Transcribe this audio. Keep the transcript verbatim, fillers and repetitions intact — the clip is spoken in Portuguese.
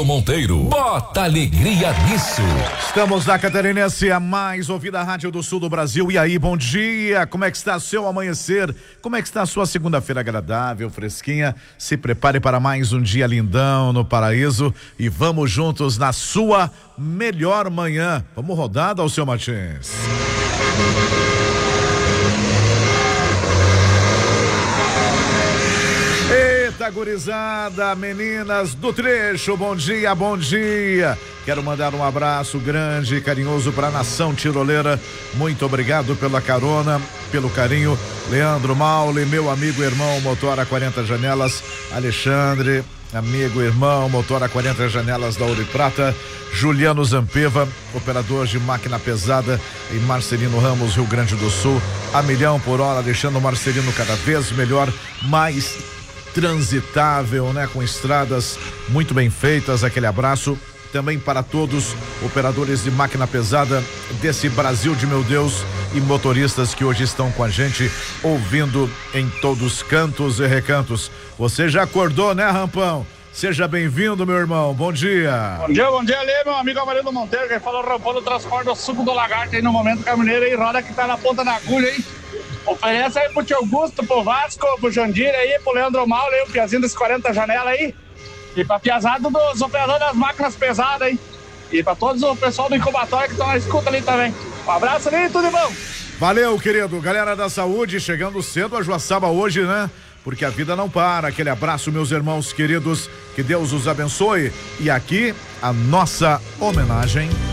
Amarildo Monteiro. Bota alegria nisso. Estamos na Catarinense, a mais ouvida rádio do sul do Brasil. E aí, bom dia, como é que está seu amanhecer? Como é que está a sua segunda-feira agradável, fresquinha? Se prepare para mais um dia lindão no paraíso e vamos juntos na sua melhor manhã. Vamos rodar, Alceu Martins. Eita, gurizada, meninas do trecho, bom dia, bom dia. Quero mandar um abraço grande e carinhoso para a nação tiroleira. Muito obrigado pela carona, pelo carinho. Leandro Maule, meu amigo e irmão, motor a quarenta janelas. Alexandre, amigo e irmão, motor a quarenta janelas da Ouro e Prata. Juliano Zampeva, operador de máquina pesada em Marcelino Ramos, Rio Grande do Sul. A milhão por hora, deixando o Marcelino cada vez melhor, mais transitável, né? Com estradas muito bem feitas. Aquele abraço também para todos operadores de máquina pesada desse Brasil de meu Deus e motoristas que hoje estão com a gente ouvindo em todos os cantos e recantos. Você já acordou, né, Rampão? Seja bem-vindo, meu irmão, bom dia. Bom dia, bom dia, ali, meu amigo Amarildo Monteiro, que falou Rampão do transporte do suco do lagarto aí no momento caminhoneiro aí, roda que tá na ponta da agulha aí. Oferece aí pro Tio Augusto, pro Vasco, pro Jandir aí, pro Leandro Mauro aí, o Piazinho das quarenta janelas aí. E pra Piazada dos operadores das máquinas pesadas aí. E pra todos o pessoal do incubatório que estão na escuta ali também. Um abraço ali, tudo de bom. Valeu, querido. Galera da saúde, chegando cedo a Joaçaba hoje, né? Porque a vida não para. Aquele abraço, meus irmãos queridos. Que Deus os abençoe. E aqui, a nossa homenagem.